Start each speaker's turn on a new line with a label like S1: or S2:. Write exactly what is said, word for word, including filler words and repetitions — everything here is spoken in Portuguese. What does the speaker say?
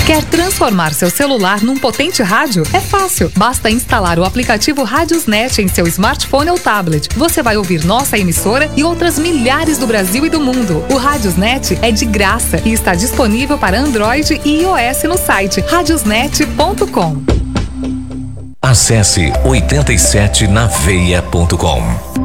S1: Quer transformar seu celular num potente rádio? É fácil. Basta instalar o aplicativo Radiosnet em seu smartphone ou tablet. Você vai ouvir nossa emissora e outras milhares do Brasil e do mundo. O Radiosnet é de graça e está disponível para Android e iOS no site radiosnet ponto com.
S2: Acesse oitenta e sete na veia ponto com.